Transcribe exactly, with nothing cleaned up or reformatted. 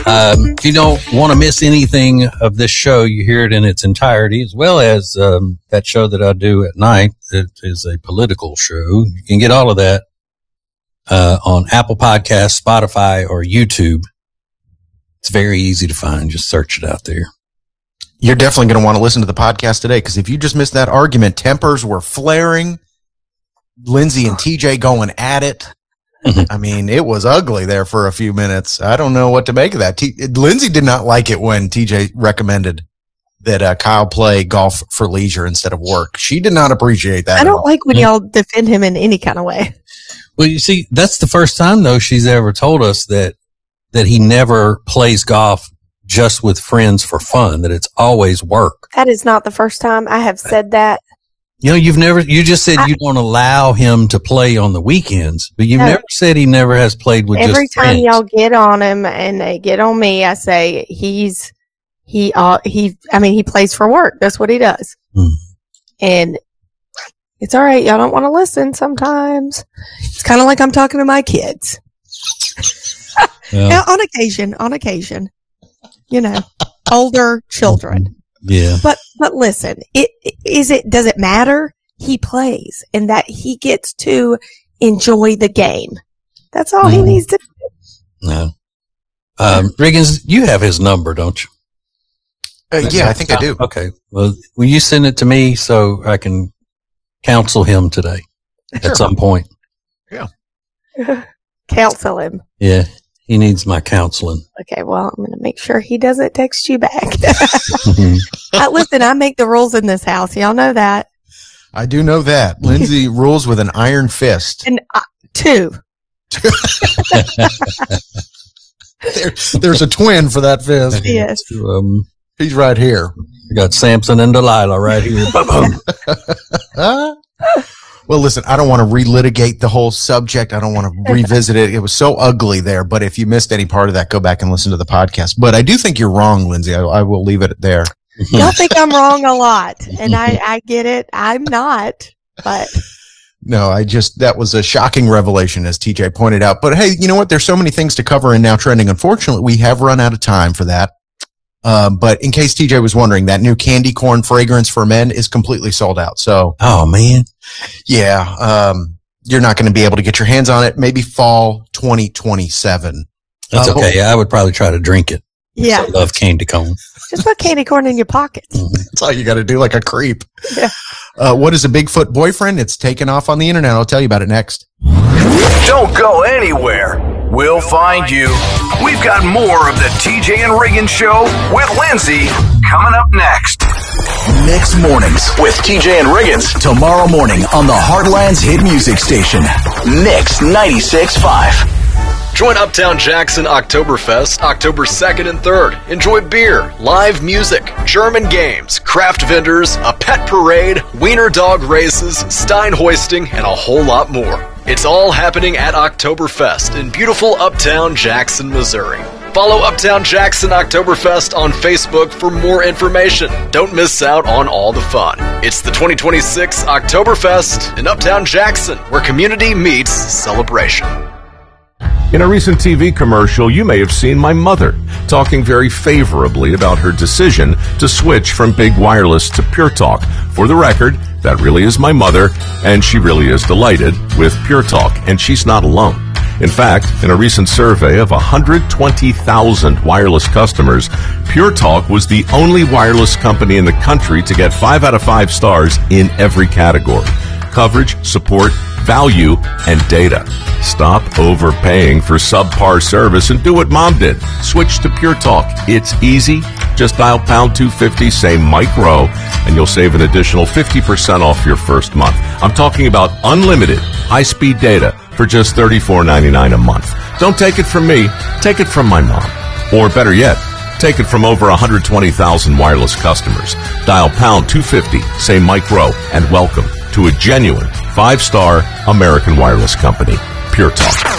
Um, if you don't want to miss anything of this show, you hear it in its entirety, as well as um, that show that I do at night. It is a political show. You can get all of that uh, on Apple Podcasts, Spotify, or YouTube. It's very easy to find. Just search it out there. You're definitely going to want to listen to the podcast today, because if you just missed that argument, tempers were flaring. Lindsay and T J going at it. I mean, it was ugly there for a few minutes. I don't know what to make of that. T- Lindsay did not like it when T J recommended that uh, Kyle play golf for leisure instead of work. She did not appreciate that. I don't like when y'all defend him in any kind of way. Well, you see, that's the first time, though, she's ever told us that that he never plays golf just with friends for fun, that it's always work. That is not the first time I have said that. You know, you've never, you just said I, you don't allow him to play on the weekends, but you've no, never said he never has played with just friends. Every time y'all get on him and they get on me, I say he's, he, uh, he, I mean, he plays for work. That's what he does. Hmm. And it's all right. Y'all don't want to listen sometimes. It's kind of like I'm talking to my kids. Yeah. Now, on occasion, on occasion, you know, older children. Yeah. But, but listen, it, is it, does it matter? He plays and that he gets to enjoy the game. That's all mm. he needs to do. No. Um, Riggins, you have his number, don't you? Uh, yeah, I think I do. Okay. Well, will you send it to me so I can counsel him today sure. at some point? Yeah. Counsel him. Yeah. He needs my counseling. Okay, well, I'm going to make sure he doesn't text you back. I, listen, I make the rules in this house. Y'all know that. I do know that. Lindsay rules with an iron fist. And uh, two. there, there's a twin for that fist. Yes. Um, He's right here. We got Samson and Delilah right here. Well, listen, I don't want to relitigate the whole subject. I don't want to revisit it. It was so ugly there. But if you missed any part of that, go back and listen to the podcast. But I do think you're wrong, Lindsay. I, I will leave it there. Y'all think I'm wrong a lot, and I, I get it. I'm not, but. No, I just, that was a shocking revelation, as T J pointed out. But hey, you know what? There's so many things to cover in Now Trending. Unfortunately, we have run out of time for that. Um, but in case T J was wondering, that new candy corn fragrance for men is completely sold out. So, oh man, yeah, um, you're not going to be able to get your hands on it. Maybe fall twenty twenty-seven. That's uh, okay. But, I would probably try to drink it. Yeah, I love candy corn. Just put candy corn in your pockets. That's all you got to do, like a creep. Yeah. Uh, what is a Bigfoot boyfriend? It's taken off on the internet. I'll tell you about it next. Don't go anywhere. We'll find you. We've got more of the T J and Reagan Show with Lindsay coming up next. Next mornings with T J and Riggins. Tomorrow morning on the Heartland's hit music station, Mix ninety-six point five. Join Uptown Jackson Oktoberfest October second and third. Enjoy beer, live music, German games, craft vendors, a pet parade, wiener dog races, Stein hoisting, and a whole lot more. It's all happening at Oktoberfest in beautiful Uptown Jackson, Missouri. Follow Uptown Jackson Oktoberfest on Facebook for more information. Don't miss out on all the fun. It's the twenty twenty-six Oktoberfest in Uptown Jackson, where community meets celebration. In a recent T V commercial, you may have seen my mother talking very favorably about her decision to switch from big wireless to Pure Talk. For the record, that really is my mother, and she really is delighted with Pure Talk, and she's not alone. In fact, in a recent survey of one hundred twenty thousand wireless customers, Pure Talk was the only wireless company in the country to get five out of five stars in every category: coverage, support, value, and data. Stop overpaying for subpar service and do what Mom did. Switch to Pure Talk. It's easy. Just dial pound two fifty, say Mike Rowe, and you'll save an additional fifty percent off your first month. I'm talking about unlimited high-speed data for just thirty-four ninety-nine a month. Don't take it from me. Take it from my mom. Or better yet, take it from over one hundred twenty thousand wireless customers. Dial pound two fifty, say Mike Rowe, and welcome to a genuine five-star American wireless company, Pure Talk.